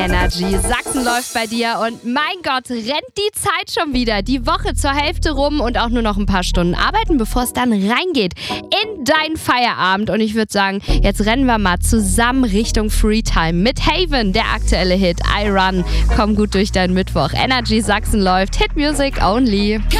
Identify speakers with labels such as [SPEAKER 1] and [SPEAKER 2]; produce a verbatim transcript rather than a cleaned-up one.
[SPEAKER 1] Energy, Sachsen läuft bei dir und mein Gott, rennt die Zeit schon wieder. Die Woche zur Hälfte rum und auch nur noch ein paar Stunden arbeiten, bevor es dann reingeht in deinen Feierabend. Und ich würde sagen, jetzt rennen wir mal zusammen Richtung Freetime mit Haven, der aktuelle Hit I Run. Komm gut durch deinen Mittwoch. Energy, Sachsen läuft, Hit Music only.